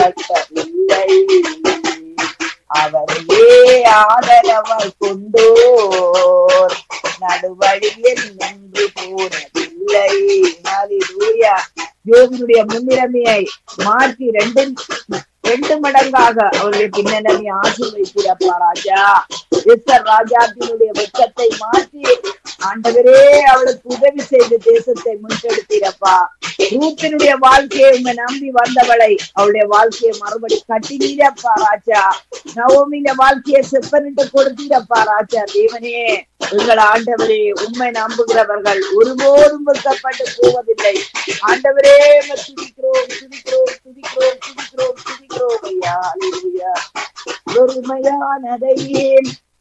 கட்டவில்லை. அவரையே ஆதரவாய் கொண்டோர் நடுவழியில் நின்று போனதில்லை. ஹல்லேலூயா. யோபினுடைய முன்னிலைமையை மாற்றி ரெண்டு மடங்காக அவருடைய பின்னணியை ஆசீர்வதிக்கிறப்பா ராஜா. எஸ்தர் ராஜாத்தினுடைய வெட்கத்தை மாற்றி ஆண்டவரே அவளுக்கு உதவி செய்து தேசத்தை முன்னெடுத்தீரப்பா. ரூத்தினுடைய வாழ்க்கையை உங்க நம்பி வந்தவளை அவளுடைய வாழ்க்கையை மறுபடி கட்டினீரப்பா ராஜா. நவோமியில வாழ்க்கையை செப்பனிட்டு கொடுத்தீரப்பா ராஜா. தேவனே, எங்கள் ஆண்டவரே, உண்மை நம்புகிறவர்கள் ஒருபோதும் வெட்கப்பட்டு போவதில்லை. ஆண்டவரே, துதிக்கிறோம் துதிக்கிறோம் துதிக்கிறோம் துதிக்கிறோம் துதிக்கிறோம் ஐயா. ஹல்லேலூயா. ஒருமையானதை